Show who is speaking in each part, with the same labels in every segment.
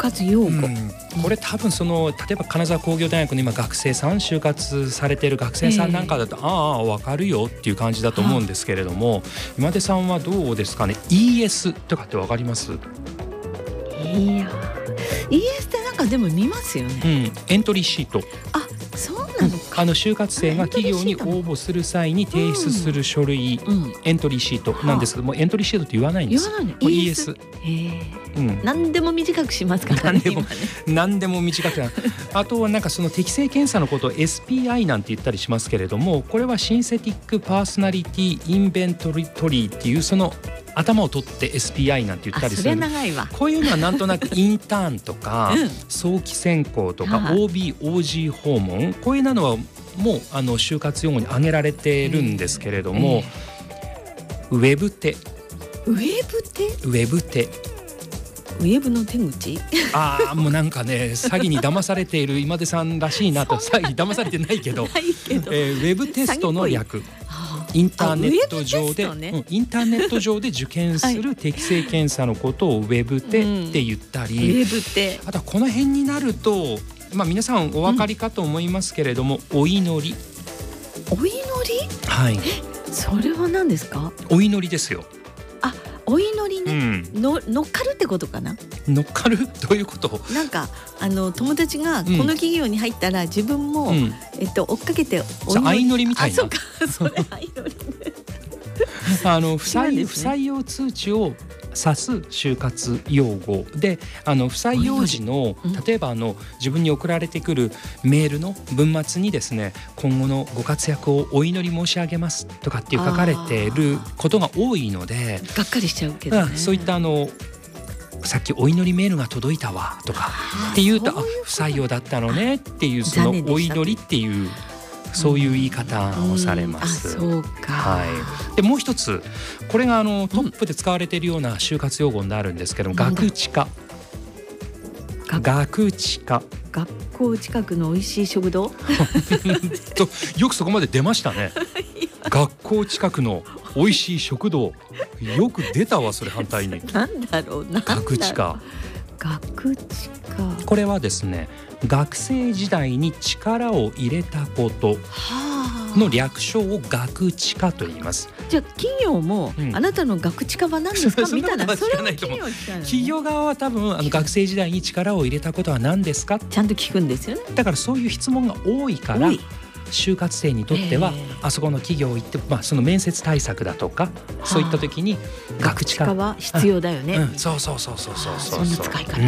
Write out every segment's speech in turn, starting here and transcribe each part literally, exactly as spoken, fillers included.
Speaker 1: 活用語、うん、
Speaker 2: これ多分その例えば金沢工業大学の今学生さん就活されてる学生さんなんかだと、えー、ああ分かるよっていう感じだと思うんですけれども、今出さんはどうですかね。 イーエス とかって分かります？
Speaker 1: いや イーエス ってなんかでも見ますよね、
Speaker 2: うん、エントリーシート。
Speaker 1: あ、そうなのか、
Speaker 2: あの就活生が企業に応募する際に提出する書類、うん、エントリーシートなんですけども、エントリーシートって言わないんです。
Speaker 1: 言わないの？
Speaker 2: イーエス。
Speaker 1: へえ、うん、何でも短くしますからね。
Speaker 2: 何でも、何でも短くなあとはなんかその適性検査のことを エスピーアイ なんて言ったりしますけれども、これはシンセティックパーソナリティインベントリトリーっていうその頭を取って エスピーアイ なんて言ったりする。
Speaker 1: それ長いわ。
Speaker 2: こういうのはなんとなくインターンとか、うん、早期選考とか オービー、オージー 訪問、こういうのはもうあの就活用語に挙げられているんですけれども、えー、ウェブ手
Speaker 1: ウェブ手
Speaker 2: ウェブ手
Speaker 1: ウェブの手口
Speaker 2: ああもうなんかね詐欺に騙されている今出さんらしいなと。詐欺騙されてないけど
Speaker 1: ないけど、
Speaker 2: えー、ウェブテストの略、インターネット上で、ね、うん、インターネット上で受験する適性検査のことをウェブ手って言ったり、うん、
Speaker 1: ウェブ手、
Speaker 2: あとはこの辺になると、まあ、皆さんお分かりかと思いますけれども、うん、お祈り。
Speaker 1: お祈り、
Speaker 2: はい、
Speaker 1: え、それは何ですか？
Speaker 2: お祈りですよ。
Speaker 1: あ、お祈りね、うん、の乗っかるってことかな。
Speaker 2: 乗っかるどういうこと？
Speaker 1: なんかあの友達がこの企業に入ったら自分も、うん、えっと、追っかけてお祈り、
Speaker 2: 相乗りみたいな。
Speaker 1: あ、そうか、それ相乗りね
Speaker 2: あの不採、ね、不採用通知を指す就活用語で、あの不採用時の例えばあの自分に送られてくるメールの文末にですね、今後のご活躍をお祈り申し上げますとかっていう書かれていることが多いので、
Speaker 1: がっかりしちゃうけどね。
Speaker 2: そういったあのさっきお祈りメールが届いたわとかっていうと、あ、不採用だったのねっていう、そのお祈りっていうそういう言い方をされます。
Speaker 1: うんうん、あ、そうか。
Speaker 2: はい。でもう一つ、これがあのトップで使われているような就活用語になるんですけども、学知化。学知化。
Speaker 1: 学校近くの美味しい食堂
Speaker 2: とよくそこまで出ましたね。学校近くの美味しい食堂、よく出たわそれ。反対に
Speaker 1: なんだろうな。
Speaker 2: 学知化。
Speaker 1: 学知化、
Speaker 2: これはですね、学生時代に力を入れたことの略称を学知化と言います。
Speaker 1: じゃあ企業も、うん、あなたの学知化は何ですかみたいな、それは
Speaker 2: 企業、企業側は多分あの学生時代に力を入れたことは何ですか
Speaker 1: ちゃんと聞くんですよね。
Speaker 2: だからそういう質問が多いから、就活生にとっては、えー、あそこの企業行って、まあ、その面接対策だとか、そういった時に
Speaker 1: 学知化は必要だよね。
Speaker 2: うんうん、そうそうそうそうそうそう。
Speaker 1: そんな使い方。うん、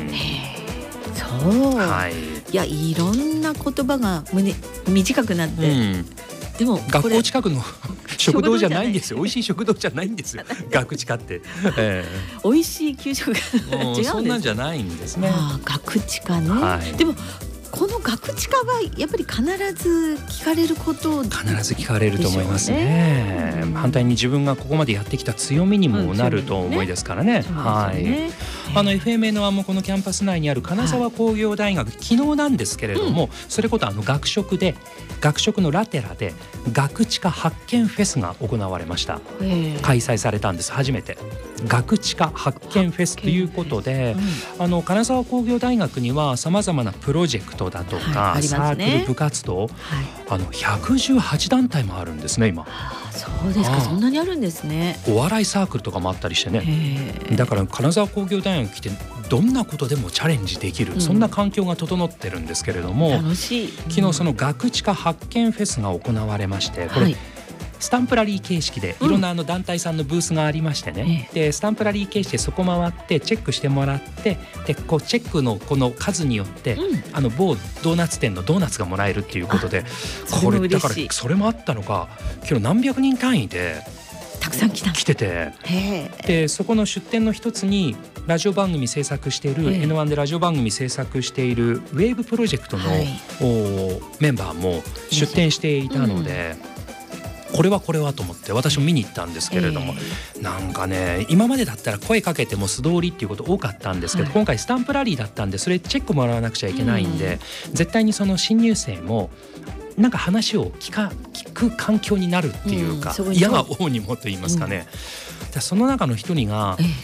Speaker 1: そう、はい、いや、いろんな言葉が胸短くなって、うん、でも
Speaker 2: 学校近くの食堂じゃないんですよ。美味しい食堂じゃないんですよ。学知化って、え
Speaker 1: ー、美味しい給食が違うんです。
Speaker 2: そんなんじゃないんですね。
Speaker 1: あ、学知化ね、はい、でもこの学知化はやっぱり必ず聞かれること
Speaker 2: 必ず聞かれると思いますね。うん、反対に自分がここまでやってきた強みにもなると思いですからね。うん、はい。あの エフエムエヌワン もこのキャンパス内にある金沢工業大学、はい、昨日なんですけれども、うん、それこそあの学食で学食のラテラで学知化発見フェスが行われました。開催されたんです。初めて学知化発見フェスということで、うん、あの金沢工業大学にはさまざまなプロジェクトだとか、はい、ね、サークル部活動、はい、あのひゃくじゅうはちだんたいもあるんですね今。
Speaker 1: あ、そうですか。そんなにあるんですね。
Speaker 2: お笑いサークルとかもあったりしてね。だから金沢工業大学来てどんなことでもチャレンジできる、うん、そんな環境が整ってるんですけれども、
Speaker 1: 楽しい、うん、
Speaker 2: 昨日その学知化発見フェスが行われまして、これ、はい、スタンプラリー形式でいろんなあの団体さんのブースがありましてね、うん、でスタンプラリー形式でそこ回ってチェックしてもらって、でこうチェックのこの数によって、うん、あの某ドーナツ店のドーナツがもらえるっていうことで、これだからそれもあったのか、今日何百人単位で
Speaker 1: たくさん来た
Speaker 2: 来てて、でそこの出店の一つにラジオ番組制作している エヌワン でラジオ番組制作しているウェーブプロジェクトの、はい、メンバーも出店していたので、うん、これはこれはと思って私も見に行ったんですけれども、えー、なんかね、今までだったら声かけても素通りっていうこと多かったんですけど、はい、今回スタンプラリーだったんでそれチェックもらわなくちゃいけないんで、うん、絶対にその新入生もなんか話を聞か聞く環境になるっていうか、うん、嫌が王にもと言いますかね、うん、その中の一人が、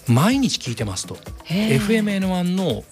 Speaker 2: 毎日聞いてますと。エフエムエヌワン の